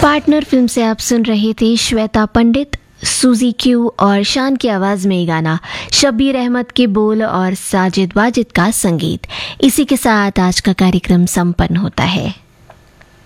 Partner film से आप सुन रहे थे श्वेता पंडित, सूजी क्यू और शान की आवाज में ये गाना, शब्बीर अहमद के बोल और साजिद वाजिद का संगीत। इसी के साथ आज का कार्यक्रम संपन्न होता है।